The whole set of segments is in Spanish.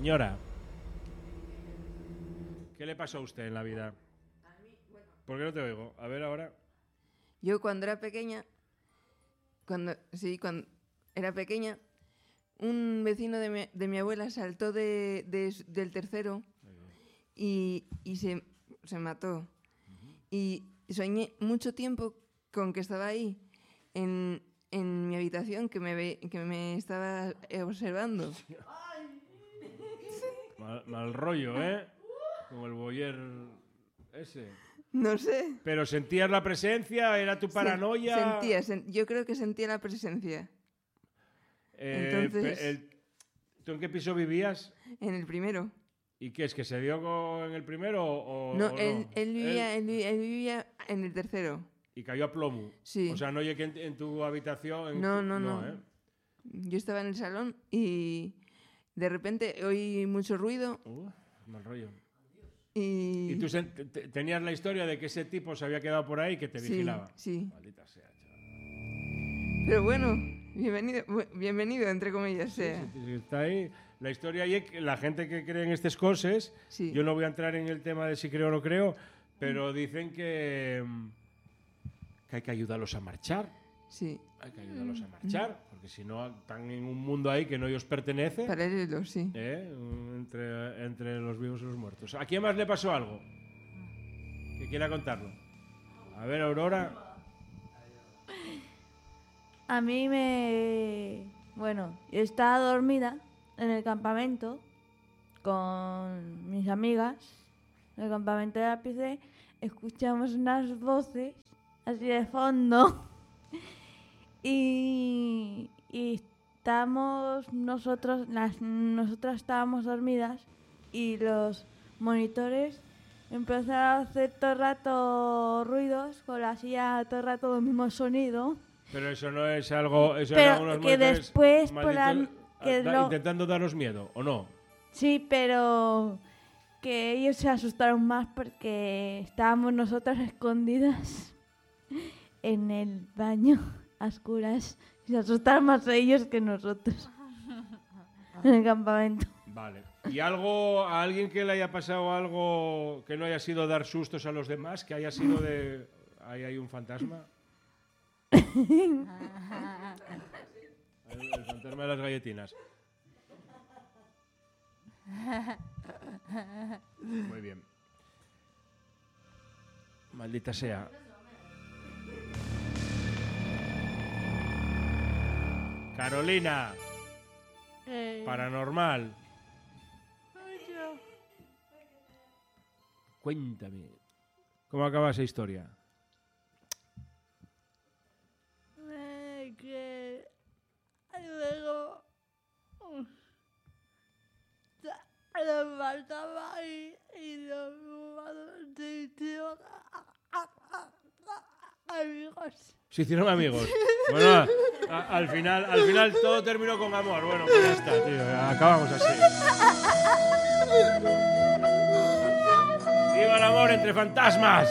Señora, ¿qué le pasó a usted en la vida? ¿Por qué no te oigo? A ver ahora. Yo cuando era pequeña, cuando era pequeña, un vecino de mi abuela saltó del tercero y se mató. Y soñé mucho tiempo con que estaba ahí, en mi habitación, que me estaba observando. Mal rollo, ¿eh? Como el boyer ese. No sé. ¿Pero sentías la presencia? ¿Era tu paranoia? Yo creo que sentía la presencia. Entonces, ¿tú en qué piso vivías? en el primero. ¿Y qué es? ¿Que se dio en el primero o No, no? él vivía en el tercero. Y cayó a plomo. Sí. O sea, no llegué en tu habitación. No. ¿Eh? Yo estaba en el salón y de repente oí mucho ruido. Mal rollo. Y tú tenías la historia de que ese tipo se había quedado por ahí y que te vigilaba. Sí. Maldita sea, chaval. Pero bueno, bienvenido entre comillas. Sí, está ahí. La historia y la gente que cree en estas cosas, sí. Yo no voy a entrar en el tema de si creo o no creo, pero dicen que hay que ayudarlos a marchar. Sí. Hay que ayudarlos a marchar, porque si no están en un mundo ahí que no ellos pertenece. Paralelo, sí. Entre los vivos y los muertos. ¿A quién más le pasó algo? Que quiera contarlo. A ver, Aurora. A mí Bueno, yo estaba dormida en el campamento con mis amigas. En el campamento de Ápice escuchamos unas voces así de fondo y estábamos nosotras estábamos dormidas y los monitores empezaron a hacer todo el rato ruidos con la silla, todo el rato el mismo sonido. Pero eso no es algo... Eso pero eran unos que después intentando daros miedo, ¿o no? Sí, pero que ellos se asustaron más porque estábamos nosotras escondidas en el baño a oscuras. Se asustaron más ellos que nosotros en el campamento. Vale. ¿Y a alguien que le haya pasado algo que no haya sido dar sustos a los demás, que haya sido de... Ahí hay un fantasma? El fantasma de las galletinas. Muy bien. Maldita sea. Carolina. Paranormal. Cuéntame. ¿Cómo acaba esa historia? Que luego nos faltaba y nos amigos. Se hicieron amigos. Bueno, al final todo terminó con amor. Bueno, pues ya está, tío. Acabamos así. ¡Viva el amor entre fantasmas!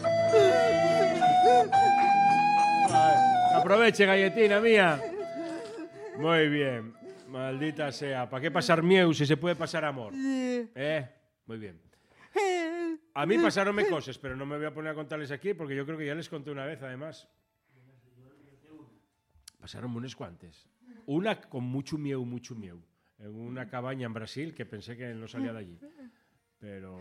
Aproveche, galletina mía. Muy bien. Maldita sea. ¿Para qué pasar miedo si se puede pasar amor? Muy bien. A mí pasaronme cosas, pero no me voy a poner a contarles aquí porque yo creo que ya les conté una vez, además. Pasaron unas cuantas. Una con mucho miedo. En una cabaña en Brasil que pensé que no salía de allí. Pero...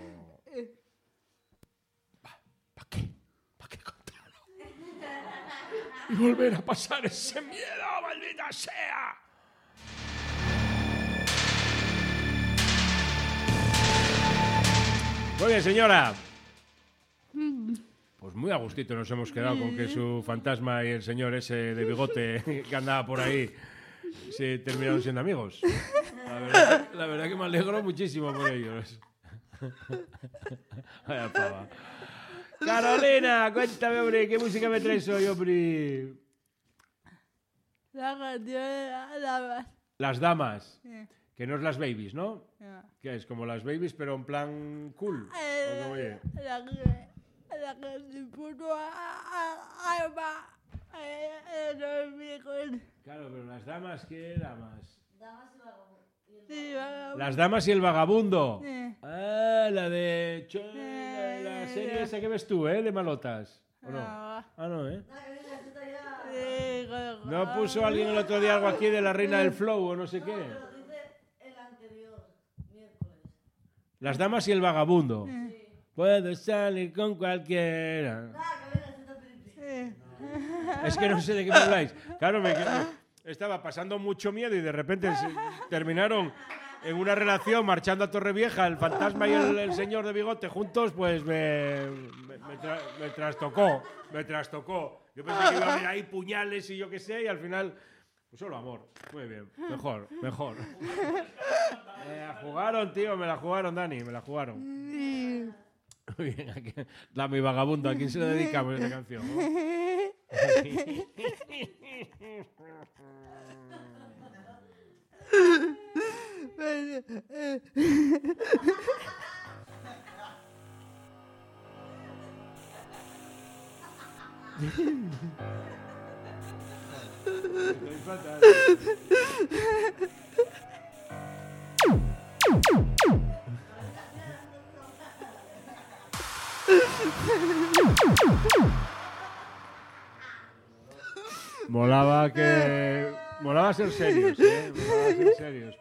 ¿Para qué? ¿Para qué contarlo? Y volver a pasar ese miedo, maldita sea. Muy bien, señora. Pues muy a gustito nos hemos quedado con que su fantasma y el señor ese de bigote que andaba por ahí se terminaron siendo amigos. La verdad que me alegro muchísimo por ellos. Vaya pava. Carolina, cuéntame, hombre, ¿qué música me traes hoy, hombre? La canción de las damas. Las damas. Sí. Que no es las babies, ¿no? No. ¿Qué es? Como las babies, pero en plan cool. La que se puso alma los viejos. Claro, pero las damas, ¿qué damas? Damas Sí, vagabundo. Las damas y el vagabundo. Sí. Ah, la de... la serie esa que ves tú, ¿eh? De malotas. ¿O no? Ah, no, ¿eh? ¿No puso alguien el otro día algo aquí de la reina del flow o no sé qué? Las damas y el vagabundo. Puedo salir con cualquiera. Es que no sé de qué me habláis. Claro, estaba pasando mucho miedo y de repente terminaron en una relación marchando a Torrevieja, el fantasma y el señor de bigote juntos, pues me trastocó. Yo pensé que iba a haber ahí puñales y yo qué sé, y al final, pues solo amor. Muy bien, mejor. Me la jugaron, tío, Dani, me la jugaron. Muy bien, Dame y Vagabundo, ¿a quién se le dedicamos esta canción? ¿No? Molaba ser serios, ¿eh? Molaba ser serios,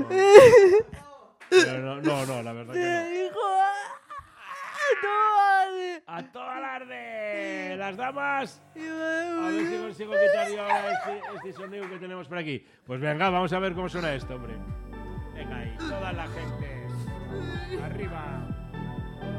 pero no, la verdad que no. ¡A toda alarde! ¡Las damas! A ver si consigo quitar yo ahora este sonido que tenemos por aquí. Pues venga, vamos a ver cómo suena esto, hombre. Venga ahí, toda la gente. Arriba.